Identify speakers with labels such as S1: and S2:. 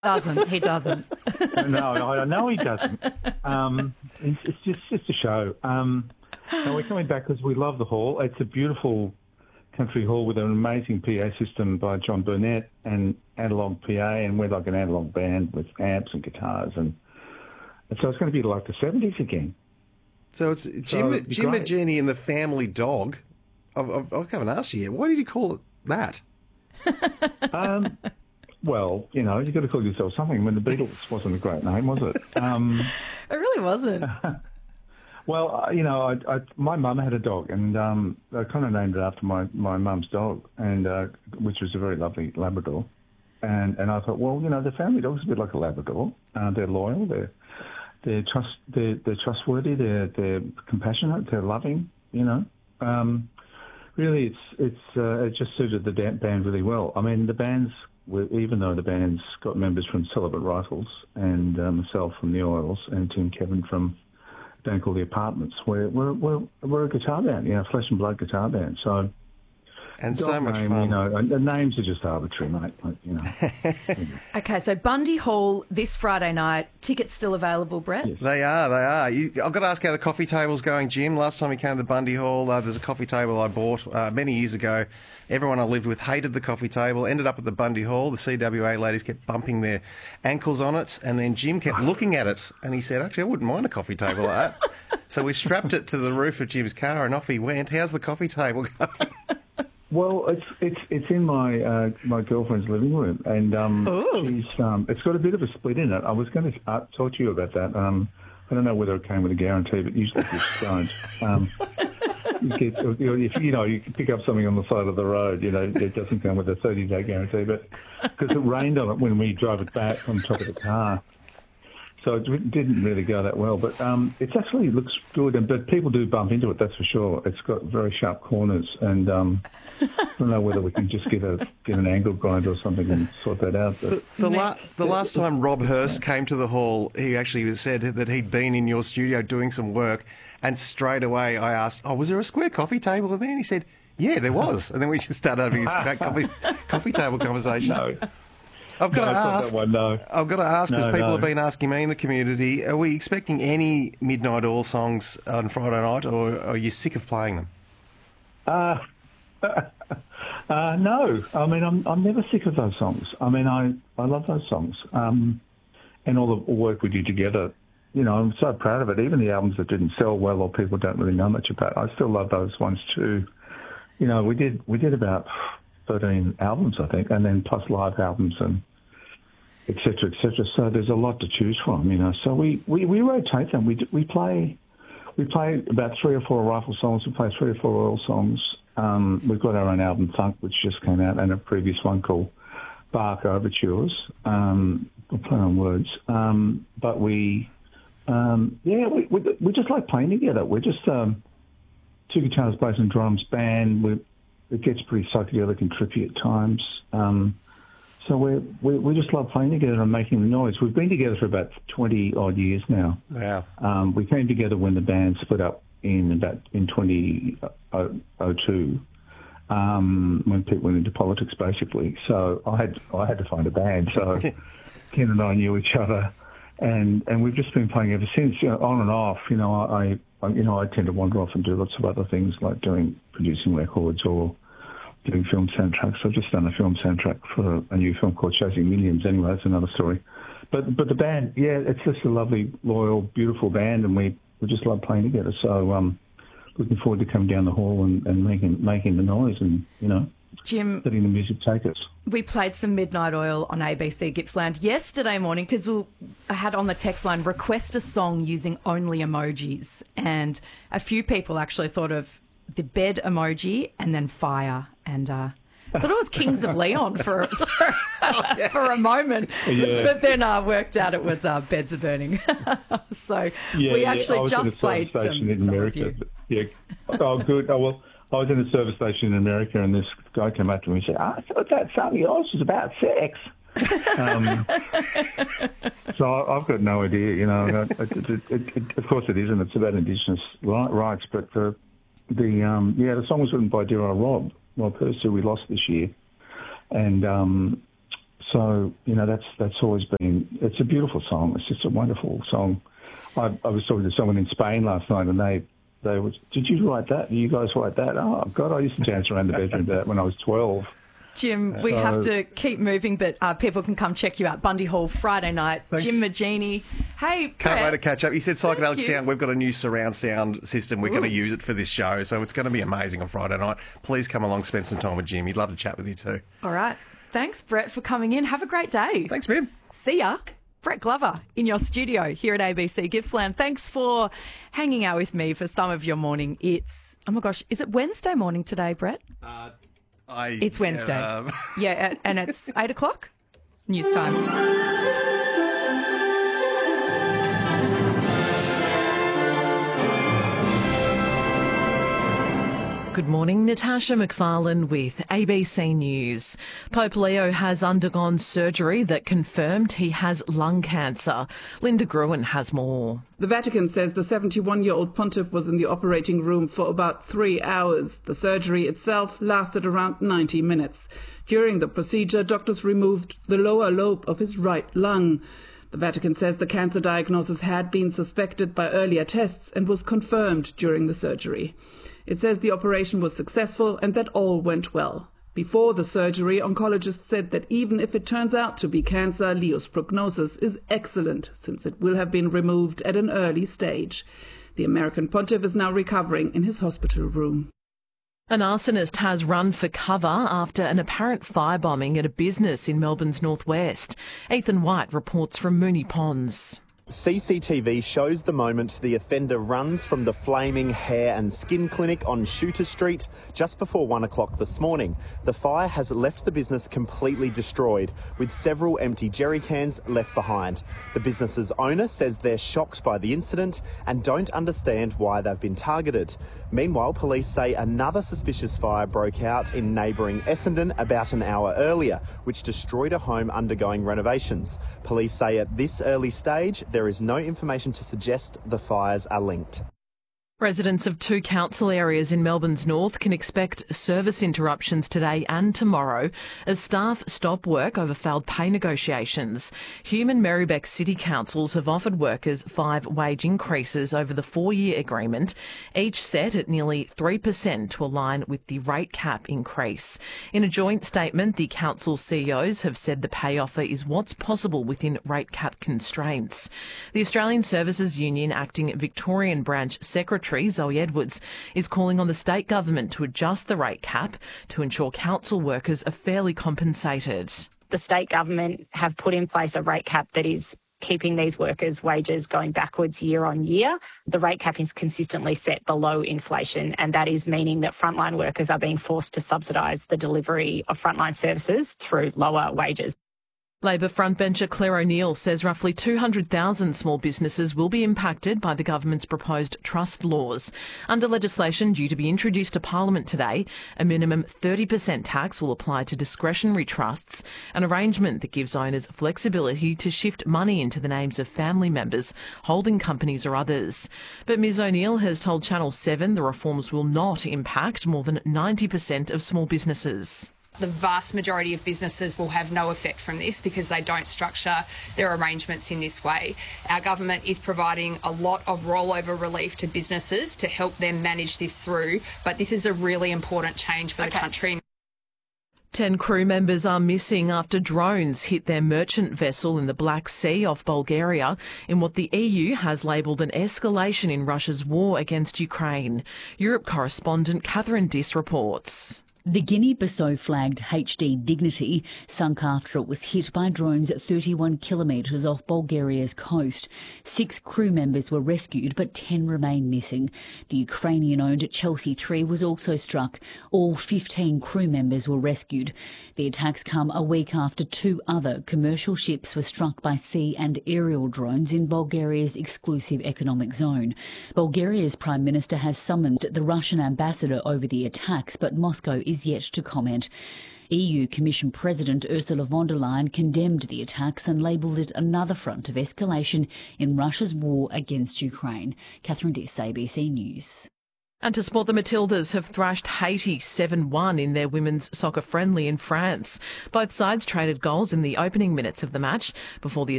S1: Doesn't. He doesn't.
S2: No, I know he doesn't. It's just a show. And we're coming back because we love the hall. It's a beautiful country hall with an amazing PA system by John Burnett and analog PA, and we're like an analog band with amps and guitars, and so it's going to be like the 70s again.
S3: So it's Jim and Jenny and the Family Dog. I haven't asked you yet. Why did you call it that?
S2: Well, you know, you've got to call yourself something. I mean, the Beatles wasn't a great name, was it?
S1: It really wasn't.
S2: Well, you know, my mum had a dog, and I kind of named it after my mum's dog, and which was a very lovely Labrador. And I thought, well, you know, the Family Dog's a bit like a Labrador. They're loyal, they're trustworthy, they're compassionate, they're loving. You know, really, it just suited the band really well. I mean, the band's, even though the band's got members from Celibate Rifles and myself from the Oils and Tim Kevin from a band called The Apartments, we're a guitar band, you know, flesh and blood guitar band. So.
S3: And so much fun.
S2: You know, the names are just arbitrary, mate. Like, you know.
S1: Okay, so Bundy Hall this Friday night. Tickets still available, Brett?
S2: Yes.
S3: They are. I've got to ask how the coffee table's going, Jim. Last time we came to the Bundy Hall, there's a coffee table I bought many years ago. Everyone I lived with hated the coffee table, ended up at the Bundy Hall. The CWA ladies kept bumping their ankles on it, and then Jim kept looking at it, and he said, actually, I wouldn't mind a coffee table like that. So we strapped it to the roof of Jim's car, and off he went. How's the coffee table going?
S2: Well, it's in my my girlfriend's living room, and she's it's got a bit of a split in it. I was going to talk to you about that. I don't know whether it came with a guarantee, but usually just don't. You can pick up something on the side of the road. You know, it doesn't come with a 30-day guarantee, but because it rained on it when we drove it back on top of the car. So it didn't really go that well, but it actually looks good. But people do bump into it, that's for sure. It's got very sharp corners, and I don't know whether we can just get an angle grinder or something and sort that out. But
S3: the last time Rob Hurst came to the hall, he actually said that he'd been in your studio doing some work, and straight away I asked, was there a square coffee table in there? And he said, yeah, there was. And then we just started having this great coffee table conversation.
S2: No.
S3: I've got to ask, because people have been asking me in the community, are we expecting any Midnight Oil songs on Friday night, or are you sick of playing them?
S2: No. I mean, I'm never sick of those songs. I mean, I love those songs. And all the work we do together, you know, I'm so proud of it. Even the albums that didn't sell well or people don't really know much about, I still love those ones too. You know, we did about 13 albums, I think, and then plus live albums and et cetera, et cetera. So there's a lot to choose from, you know. So we rotate them. We play about 3 or 4 Rifle songs. We play 3 or 4 Oil songs. We've got our own album, Funk, which just came out, and a previous one called Bark Overtures. We'll play on words. But we just like playing together. We're just 2 guitars, bass and drums band. It gets pretty psychedelic and trippy at times. So we just love playing together and making the noise. We've been together for about 20-odd years now.
S3: Wow.
S2: We came together when the band split up in 2002, when people went into politics, basically. So I had to find a band. So Ken and I knew each other, and we've just been playing ever since, you know, on and off. You know, I tend to wander off and do lots of other things, like producing records or doing film soundtracks. I've just done a film soundtrack for a new film called Chasing Millions. Anyway, that's another story. But the band, yeah, it's just a lovely, loyal, beautiful band, and we just love playing together. So looking forward to coming down the hall and making the noise and, you know,
S1: Jim,
S2: letting the music take us.
S1: We played some Midnight Oil on ABC Gippsland yesterday morning because I had on the text line, request a song using only emojis. And a few people actually thought of the bed emoji and then fire. And I thought it was Kings of Leon for a moment.
S2: Yeah.
S1: But then worked out it was Beds Are Burning. So we actually just played some
S2: in America. Yeah. Oh, good. Oh, well, I was in a service station in America, and this guy came up to me and said, I thought that song of yours was about sex. So I've got no idea, you know. Of course it is, and it's about Indigenous rights. But the song was written by dear old Rob Hurst, who we lost this year. And So, that's always been, it's a beautiful song. It's just a wonderful song. I was talking to someone in Spain last night and they was, did you write that? Did you guys write that? Oh, God, I used to dance around the bedroom to that when I was 12.
S1: Jim, we have to keep moving, but people can come check you out. Bundy Hall, Friday night.
S3: Thanks.
S1: Jim Magini. Hey,
S3: Can't
S1: Brett.
S3: wait to catch up. You said psychedelic
S1: you.
S3: sound. We've got a new surround sound system. We're going to use it for this show, so it's going to be amazing on Friday night. Please come along, spend some time with Jim. He'd love to chat with you too.
S1: All right. Thanks, Brett, for coming in. Have a great day.
S3: Thanks, Bim.
S1: See ya. Brett Glover in your studio here at ABC Gippsland. Thanks for hanging out with me for some of your morning. It's, oh my gosh, is it Wednesday morning today, Brett? It's Wednesday. Yeah, and it's 8 o'clock. News time.
S4: Good morning, Natasha McFarlane with ABC News. Pope Leo has undergone surgery that confirmed he has lung cancer. Linda Gruen has more.
S5: The Vatican says the 71-year-old pontiff was in the operating room for about 3 hours. The surgery itself lasted around 90 minutes. During the procedure, doctors removed the lower lobe of his right lung. The Vatican says the cancer diagnosis had been suspected by earlier tests and was confirmed during the surgery. It says the operation was successful and that all went well. Before the surgery, oncologists said that even if it turns out to be cancer, Leo's prognosis is excellent since it will have been removed at an early stage. The American pontiff is now recovering in his hospital room.
S4: An arsonist has run for cover after an apparent firebombing at a business in Melbourne's northwest. Ethan White reports from Moonee Ponds.
S6: CCTV shows the moment the offender runs from the flaming hair and skin clinic on Shooter Street just before 1 o'clock this morning. The fire has left the business completely destroyed, with several empty jerry cans left behind. The business's owner says they're shocked by the incident and don't understand why they've been targeted. Meanwhile, police say another suspicious fire broke out in neighbouring Essendon about an hour earlier, which destroyed a home undergoing renovations. Police say at this early stage, there is no information to suggest the fires are linked.
S4: Residents of 2 council areas in Melbourne's north can expect service interruptions today and tomorrow as staff stop work over failed pay negotiations. Hume and Merri-bek City Councils have offered workers 5 wage increases over the 4-year agreement, each set at nearly 3% to align with the rate cap increase. In a joint statement, the council CEOs have said the pay offer is what's possible within rate cap constraints. The Australian Services Union Acting Victorian Branch Secretary Zoe Edwards is calling on the state government to adjust the rate cap to ensure council workers are fairly compensated.
S7: The state government have put in place a rate cap that is keeping these workers' wages going backwards year on year. The rate cap is consistently set below inflation, and that is meaning that frontline workers are being forced to subsidise the delivery of frontline services through lower wages.
S4: Labor frontbencher Claire O'Neill says roughly 200,000 small businesses will be impacted by the government's proposed trust laws. Under legislation due to be introduced to Parliament today, a minimum 30% tax will apply to discretionary trusts, an arrangement that gives owners flexibility to shift money into the names of family members, holding companies or others. But Ms O'Neill has told Channel 7 the reforms will not impact more than 90% of small businesses.
S8: The vast majority of businesses will have no effect from this because they don't structure their arrangements in this way. Our government is providing a lot of rollover relief to businesses to help them manage this through, but this is a really important change for the country.
S4: 10 crew members are missing after drones hit their merchant vessel in the Black Sea off Bulgaria in what the EU has labelled an escalation in Russia's war against Ukraine. Europe correspondent Catherine Diss reports.
S9: The Guinea-Bissau flagged HD Dignity sunk after it was hit by drones at 31 kilometres off Bulgaria's coast. 6 crew members were rescued, but 10 remain missing. The Ukrainian-owned Chelsea 3 was also struck. All 15 crew members were rescued. The attacks come a week after 2 other commercial ships were struck by sea and aerial drones in Bulgaria's exclusive economic zone. Bulgaria's Prime Minister has summoned the Russian ambassador over the attacks, but Moscow is yet to comment. EU Commission President Ursula von der Leyen condemned the attacks and labelled it another front of escalation in Russia's war against Ukraine. Catherine Diss, ABC News.
S4: And to sport, the Matildas have thrashed Haiti 7-1 in their women's soccer friendly in France. Both sides traded goals in the opening minutes of the match before the